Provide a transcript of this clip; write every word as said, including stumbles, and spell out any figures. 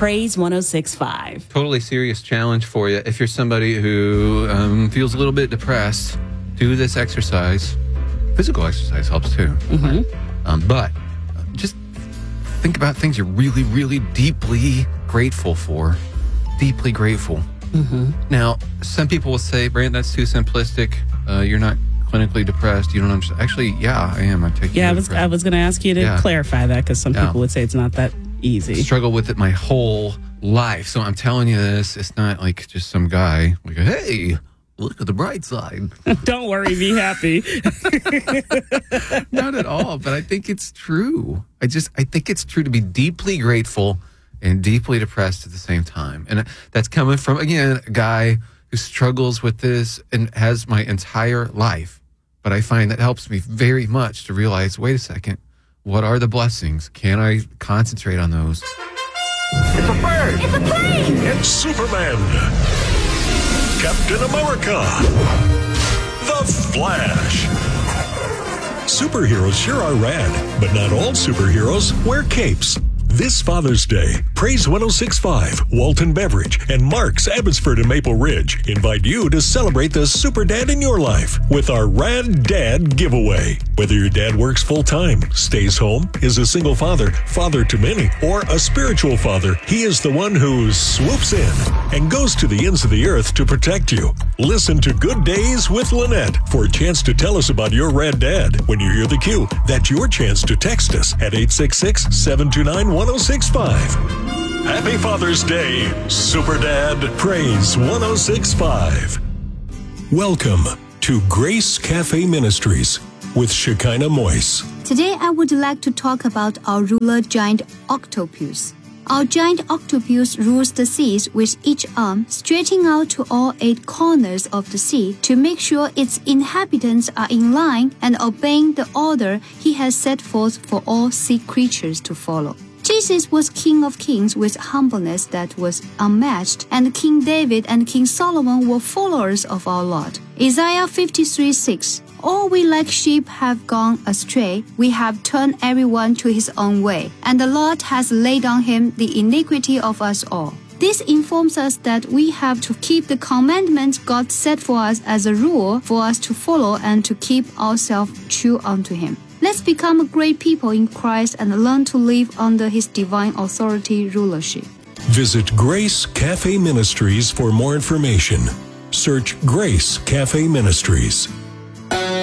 Praise one oh six point five. Totally serious challenge for you. If you're somebody who um, feels a little bit depressed, do this exercise. Physical exercise helps too. Mm-hmm. Um, but just think about things you're really, really deeply grateful for. Deeply grateful. Mm-hmm. Now, some people will say, Brant, that's too simplistic. Uh, you're not clinically depressed. You don't understand. Actually, yeah, I am. I'm taking Yeah, I was I was going to ask you to Yeah. clarify that because some Yeah. people would say it's not that easy. Struggle with it my whole life. So I'm telling you this. It's not like just some guy like, hey, look at the bright side. Don't worry, be happy. Not at all. But I think it's true. I just I think it's true to be deeply grateful and deeply depressed at the same time. And that's coming from, again, a guy who struggles with this and has my entire life. But I find that helps me very much to realize, wait a second, what are the blessings? Can I concentrate on those? It's a bird. It's a plane. It's Superman. Captain America. The Flash. Superheroes sure are rad, but not all superheroes wear capes. This Father's Day, Praise one oh six point five, Walton Beverage, and Mark's Abbotsford and Maple Ridge invite you to celebrate the super dad in your life with our Rad Dad giveaway. Whether your dad works full-time, stays home, is a single father, father to many, or a spiritual father, he is the one who swoops in and goes to the ends of the earth to protect you. Listen to Good Days with Lynette for a chance to tell us about your Rad Dad. When you hear the cue, that's your chance to text us at eight six six, seven two nine, one oh six five. Happy Father's Day, Super Dad. Praise one oh six point five. Welcome to Grace Cafe Ministries with Shekinah Moise. Today I would like to talk about our ruler giant octopus. Our giant octopus rules the seas with each arm stretching out to all eight corners of the sea to make sure its inhabitants are in line and obeying the order he has set forth for all sea creatures to follow. Jesus was King of Kings with humbleness that was unmatched, and King David and King Solomon were followers of our Lord. Isaiah fifty-three six. All we like sheep have gone astray, we have turned everyone to his own way, and the Lord has laid on him the iniquity of us all. This informs us that we have to keep the commandments God set for us as a rule for us to follow and to keep ourselves true unto him. Let's become a great people in Christ and learn to live under his divine authority rulership. Visit Grace Cafe Ministries for more information. Search Grace Cafe Ministries.